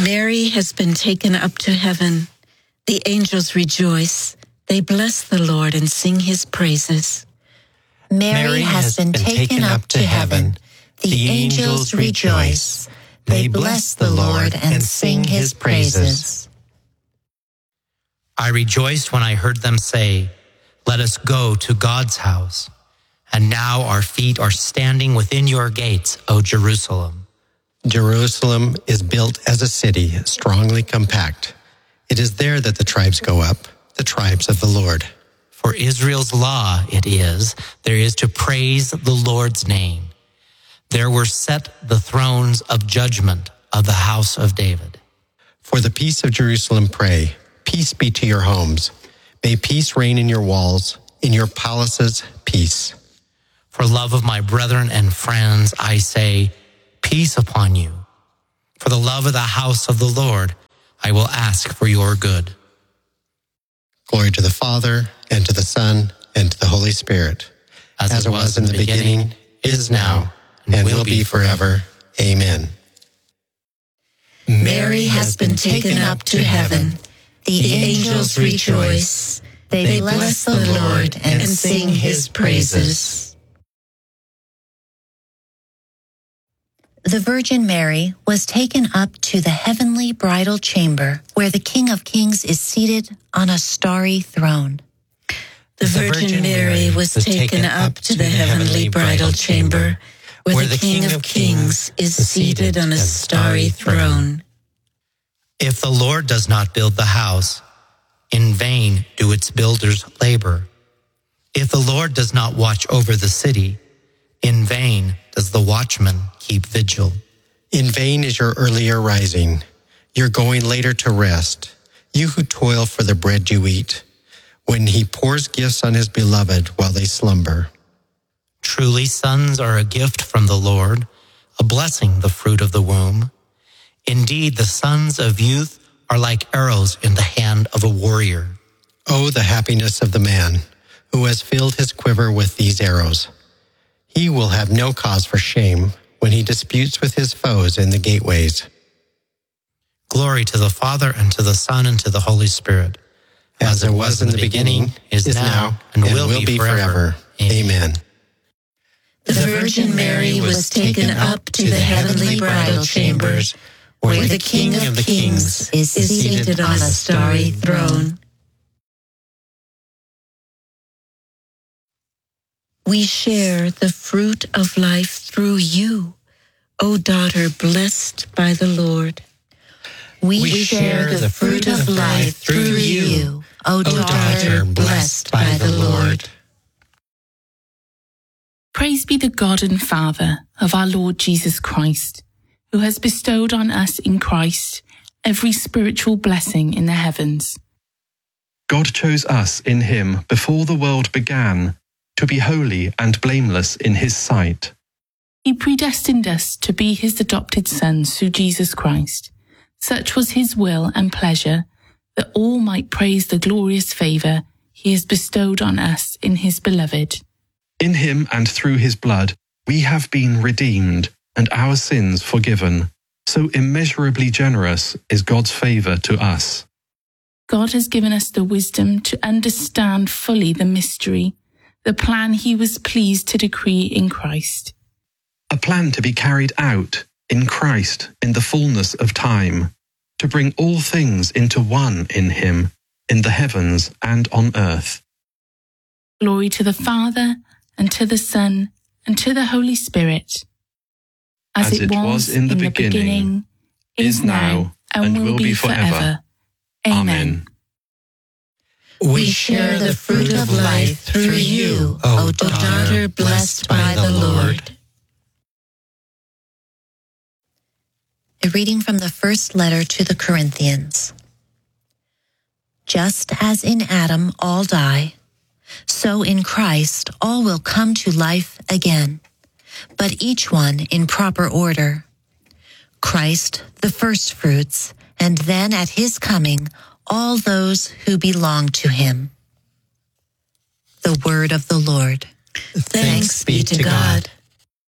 Mary has been taken up to heaven. The angels rejoice. They bless the Lord and sing his praises. Mary has been taken up to heaven. The angels rejoice. They bless the Lord and sing his praises. I rejoiced when I heard them say, "Let us go to God's house." And now our feet are standing within your gates, O Jerusalem. Jerusalem is built as a city, strongly compact. It is there that the tribes go up, the tribes of the Lord. For Israel's law it is, there is to praise the Lord's name. There were set the thrones of judgment of the house of David. For the peace of Jerusalem pray, peace be to your homes. May peace reign in your walls, in your palaces, peace. For love of my brethren and friends, I say, peace upon you. For the love of the house of the Lord, I will ask for your good. Glory to the Father, and to the Son, and to the Holy Spirit, as it was in the beginning, is now, and will be forever. Amen. Mary has been taken up to heaven. The angels rejoice. They bless the Lord and sing his praises. The Virgin Mary was taken up to the heavenly bridal chamber, where the King of Kings is seated on a starry throne. The Virgin Mary was taken up to the heavenly bridal chamber, where the King of Kings is seated on a starry throne. If the Lord does not build the house, in vain do its builders labor. If the Lord does not watch over the city, in vain does the watchman keep vigil. In vain is your earlier rising, your going later to rest, you who toil for the bread you eat, when he pours gifts on his beloved while they slumber. Truly, sons are a gift from the Lord, a blessing, the fruit of the womb. Indeed, the sons of youth are like arrows in the hand of a warrior. Oh, the happiness of the man who has filled his quiver with these arrows. He will have no cause for shame when he disputes with his foes in the gateways. Glory to the Father, and to the Son, and to the Holy Spirit, as it was in the beginning, is now, and will be forever. Amen. The Virgin Mary was taken up to the heavenly bridal chambers, where the King of Kings is seated on a starry throne. We share the fruit of life through you, O daughter blessed by the Lord. We share the fruit of life through you, O daughter blessed by the Lord. Praise be the God and Father of our Lord Jesus Christ, who has bestowed on us in Christ every spiritual blessing in the heavens. God chose us in him before the world began, to be holy and blameless in his sight. He predestined us to be his adopted sons through Jesus Christ. Such was his will and pleasure, that all might praise the glorious favour he has bestowed on us in his beloved. In him and through his blood we have been redeemed, and our sins forgiven. So immeasurably generous is God's favour to us. God has given us the wisdom to understand fully the mystery, the plan he was pleased to decree in Christ. A plan to be carried out in Christ in the fullness of time, to bring all things into one in him, in the heavens and on earth. Glory to the Father, and to the Son, and to the Holy Spirit, as it was in the beginning, is now, and will be forever. Amen. We share the fruit of life through you, O daughter blessed by the Lord. A reading from the first letter to the Corinthians. Just as in Adam all die, so in Christ all will come to life again, but each one in proper order. Christ the firstfruits, and then at his coming all those who belong to him. The word of the Lord. Thanks be to God.